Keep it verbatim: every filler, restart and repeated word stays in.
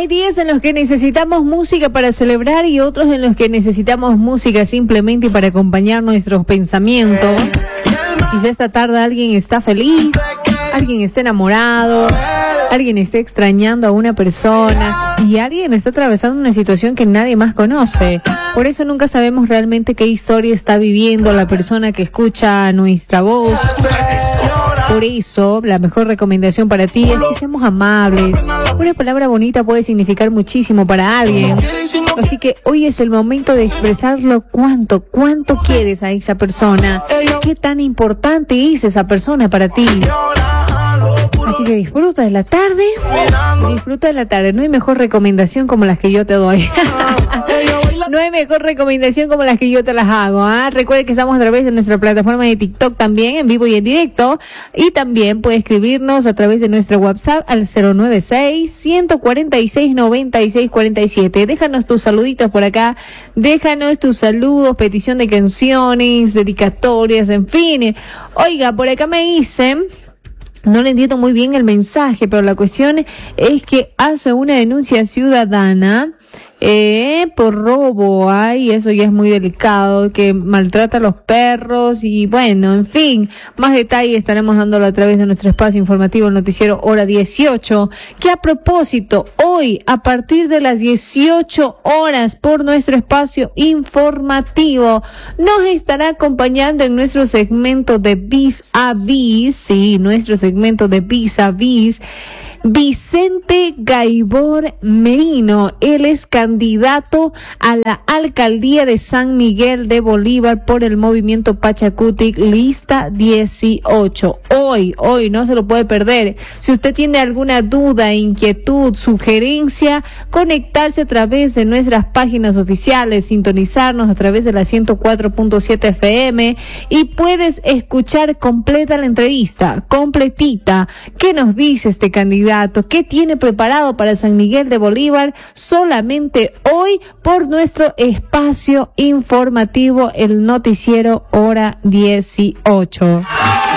Hay días en los que necesitamos música para celebrar y otros en los que necesitamos música simplemente para acompañar nuestros pensamientos. Quizá esta tarde alguien está feliz, alguien está enamorado, alguien está extrañando a una persona y alguien está atravesando una situación que nadie más conoce. Por eso nunca sabemos realmente qué historia está viviendo la persona que escucha nuestra voz. Por eso, la mejor recomendación para ti es que seamos amables. Una palabra bonita puede significar muchísimo para alguien. Así que hoy es el momento de expresarlo cuánto, cuánto quieres a esa persona. Qué tan importante es esa persona para ti. Así que disfruta de la tarde. Disfruta de la tarde. No hay mejor recomendación como las que yo te doy. No hay mejor recomendación como las que yo te las hago. ¿eh? Recuerda que estamos a través de nuestra plataforma de TikTok también, en vivo y en directo. Y también puede escribirnos a través de nuestro WhatsApp al cero nueve seis, uno cuatro seis, nueve seis cuatro siete. Déjanos tus saluditos por acá. Déjanos tus saludos, petición de canciones, dedicatorias, en fin. Oiga, por acá me dicen... No le entiendo muy bien el mensaje, pero la cuestión es que hace una denuncia ciudadana eh, por robo. Ay, eso ya es muy delicado, que maltrata a los perros y bueno, en fin, más detalles estaremos dándolo a través de nuestro espacio informativo, el noticiero Hora dieciocho, que a propósito, hoy a partir de las dieciocho horas por nuestro espacio informativo nos estará acompañando en nuestro segmento de Vis a Vis, sí, nuestro segmento de Vis a Vis, Vicente Gaibor Merino. Él es candidato a la alcaldía de San Miguel de Bolívar por el movimiento Pachacutic, lista dieciocho. Hoy, hoy no se lo puede perder. Si usted tiene alguna duda, inquietud, sugerencia, conectarse a través de nuestras páginas oficiales, sintonizarnos a través de la ciento cuatro punto siete F M y puedes escuchar completa la entrevista, completita. ¿Qué nos dice este candidato? ¿Qué tiene preparado para San Miguel de Bolívar? Solamente hoy por nuestro espacio informativo, el noticiero Hora dieciocho.